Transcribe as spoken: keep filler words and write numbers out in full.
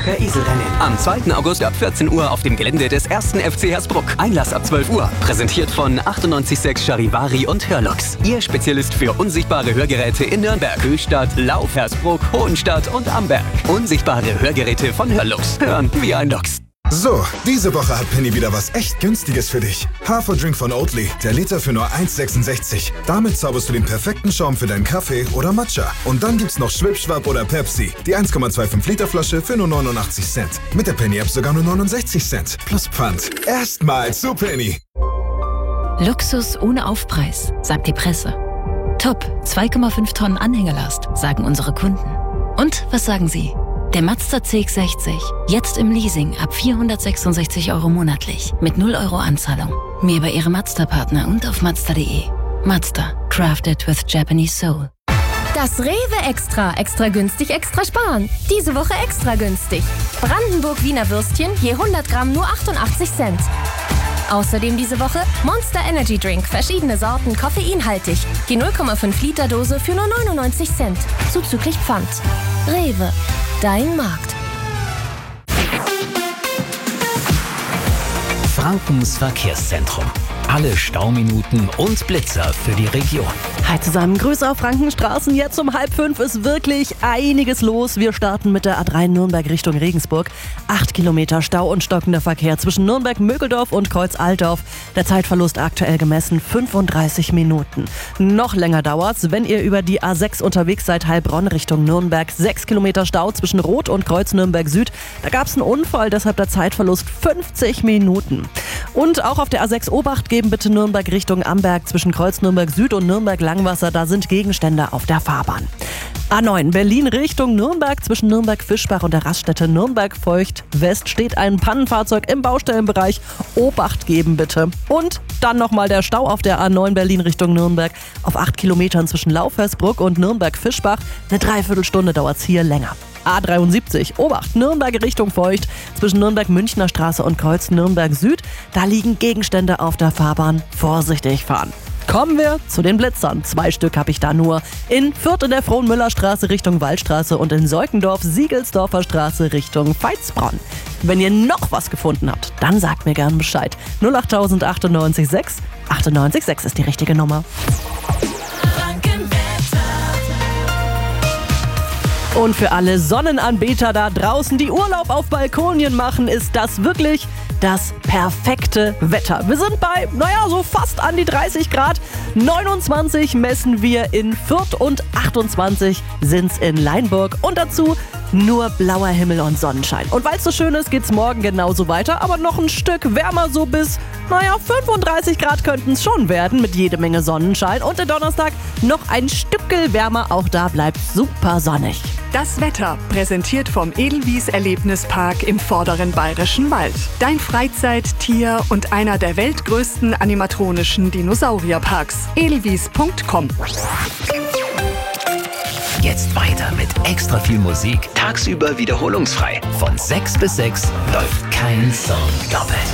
per Eselrennen. Am zweiten August ab vierzehn Uhr auf dem Gelände des ersten F C Hersbruck. Einlass ab zwölf Uhr. Präsentiert von achtundneunzig Komma sechs Charivari und Hörlux. Ihr Spezialist für unsichtbare Hörgeräte in Nürnberg, Höchstadt, Lauf, Hersbruck, Hohenstadt und Amberg. Unsichtbare Hörgeräte von Hörlux. Hören wie ein Lux. So, diese Woche hat Penny wieder was echt Günstiges für dich. Haferdrink von Oatly, der Liter für nur eins Komma sechsundsechzig. Damit zauberst du den perfekten Schaum für deinen Kaffee oder Matcha. Und dann gibt's noch Schwipschwapp oder Pepsi, die eins Komma fünfundzwanzig Liter Flasche für nur neunundachtzig Cent. Mit der Penny-App sogar nur neunundsechzig Cent. Plus Pfand. Erstmal zu Penny. Luxus ohne Aufpreis, sagt die Presse. Top, zwei Komma fünf Tonnen Anhängerlast, sagen unsere Kunden. Und was sagen Sie? Der Mazda C X sechzig, jetzt im Leasing ab vierhundertsechsundsechzig Euro monatlich, mit null Euro Anzahlung. Mehr bei Ihrem Mazda-Partner und auf mazda punkt de. Mazda, crafted with Japanese soul. Das Rewe Extra. Extra günstig, extra sparen. Diese Woche extra günstig. Brandenburg Wiener Würstchen, je hundert Gramm nur achtundachtzig Cent. Außerdem diese Woche Monster Energy Drink, verschiedene Sorten, koffeinhaltig. Die null Komma fünf Liter Dose für nur neunundneunzig Cent. Zuzüglich Pfand. Rewe. Dein Markt. Frankens Verkehrszentrum. Alle Stauminuten und Blitzer für die Region. Hi zusammen, Grüße auf Frankenstraßen. Jetzt um halb fünf ist wirklich einiges los. Wir starten mit der A drei Nürnberg Richtung Regensburg. Acht Kilometer Stau und stockender Verkehr zwischen Nürnberg-Mögeldorf und Kreuz-Altdorf. Der Zeitverlust aktuell gemessen fünfunddreißig Minuten. Noch länger dauert's, wenn ihr über die A sechs unterwegs seid, Heilbronn Richtung Nürnberg. Sechs Kilometer Stau zwischen Rot und Kreuz Nürnberg Süd. Da gab's einen Unfall, deshalb der Zeitverlust fünfzig Minuten. Und auch auf der A sechs Obacht geben bitte Nürnberg Richtung Amberg zwischen Kreuz Nürnberg Süd und Nürnberg Langwasser. Da sind Gegenstände auf der Fahrbahn. A neun Berlin Richtung Nürnberg zwischen Nürnberg-Fischbach und der Raststätte Nürnberg-Feucht West steht ein Pannenfahrzeug im Baustellenbereich. Obacht geben bitte. Und dann nochmal der Stau auf der A neun Berlin Richtung Nürnberg. Auf acht Kilometern zwischen Laufhersbruck und Nürnberg-Fischbach. Eine Dreiviertelstunde dauert es hier länger. A dreiundsiebzig, Obacht, Nürnberg Richtung Feucht, zwischen Nürnberg-Münchner Straße und Kreuz Nürnberg Süd. Da liegen Gegenstände auf der Fahrbahn. Vorsichtig fahren. Kommen wir zu den Blitzern. Zwei Stück habe ich da nur. In Fürth in der Frohnmüller-Straße Richtung Waldstraße und in Seukendorf Siegelsdorfer Straße Richtung Veitsbronn. Wenn ihr noch was gefunden habt, dann sagt mir gern Bescheid. null acht achtundneunzig sechs achtundneunzig sechs ist die richtige Nummer. Und für alle Sonnenanbeter da draußen, die Urlaub auf Balkonien machen, ist das wirklich das perfekte Wetter. Wir sind bei, naja, so fast an die dreißig Grad. neunundzwanzig messen wir in Fürth und achtundzwanzig sind's in Leinburg. Und dazu nur blauer Himmel und Sonnenschein. Und weil es so schön ist, geht's morgen genauso weiter, aber noch ein Stück wärmer, so bis, naja, fünfunddreißig Grad könnten es schon werden mit jede Menge Sonnenschein. Und der Donnerstag noch ein Stückel wärmer, auch da bleibt super sonnig. Das Wetter, präsentiert vom Edelwies Erlebnispark im vorderen Bayerischen Wald. Dein Freizeit-, Tier- und einer der weltgrößten animatronischen Dinosaurierparks. edelwies punkt com. Jetzt weiter mit extra viel Musik. Tagsüber wiederholungsfrei. Von sechs bis sechs läuft kein Song doppelt.